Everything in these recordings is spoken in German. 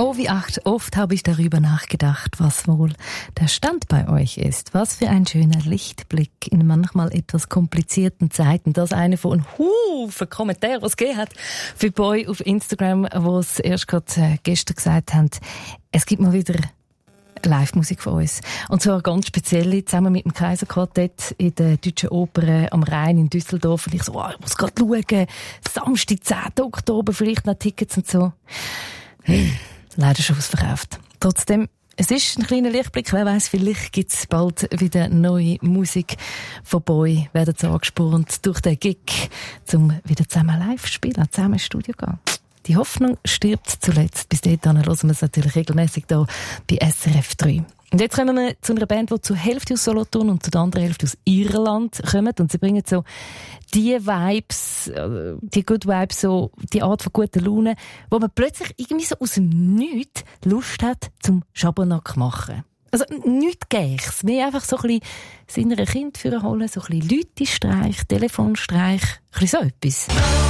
Oh, wie oft habe ich darüber nachgedacht, was wohl der Stand bei euch ist. Was für ein schöner Lichtblick in manchmal etwas komplizierten Zeiten. Das eine von Haufen Kommentaren, was es gegeben hat für Boy auf Instagram, wo es erst gerade gestern gesagt haben, es gibt mal wieder Live-Musik von uns. Und zwar ganz speziell zusammen mit dem Kaiserquartett in der Deutschen Oper am Rhein in Düsseldorf. Und ich so, ich muss gerade schauen, Samstag, 10. Oktober, vielleicht noch Tickets und so. Leider schon ausverkauft. Trotzdem, es ist ein kleiner Lichtblick. Wer weiss, vielleicht gibt es bald wieder neue Musik von Boy. Werden sie angespornt durch den Gig, um wieder zusammen live zu spielen, zusammen ins Studio gehen. Die Hoffnung stirbt zuletzt. Bis dahin hören wir es natürlich regelmäßig hier bei SRF 3. Und jetzt kommen wir zu einer Band, die zur Hälfte aus Solothurn und zur anderen Hälfte aus Irland kommt. Und sie bringen so die Vibes, die Good Vibes, so die Art von guter Laune, wo man plötzlich irgendwie so aus dem Nichts Lust hat zum Schabernack machen. Also nichts Gleiches. Mehr einfach so ein bisschen das innere Kind vorholen, so ein bisschen Leute-Streich, Telefonstreich, ein bisschen so etwas.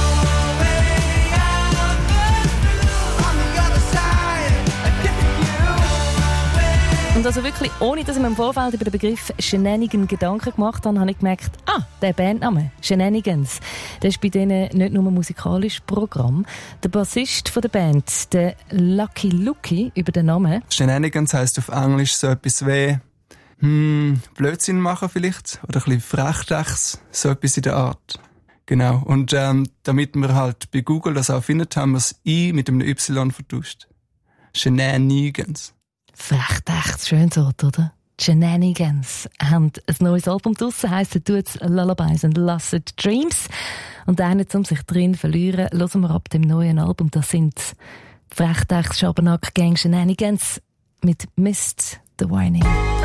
Und also wirklich, ohne dass ich mir im Vorfeld über den Begriff Shenanigan Gedanken gemacht habe, habe ich gemerkt, der Bandname, Shenanigans, der ist bei denen nicht nur ein musikalisches Programm. Der Bassist von der Band, der Lucky Lucky, über den Namen. Shenanigans heisst auf Englisch so etwas wie Blödsinn machen vielleicht, oder ein bisschen Frechdachs, so etwas in der Art. Genau. Und damit wir halt bei Google das auch finden, haben wir das I mit einem Y vertauscht. Shenanigans. Echt schönes Wort, oder? Shenanigans haben ein neues Album draussen, heisst «Dudes Lullabies and Lucid Dreams». Und einen, um sich drin zu verlieren, hören wir ab dem neuen Album. Das sind Frechdachs, Schabernack, Gang, Shenanigans mit «Missed the Whining».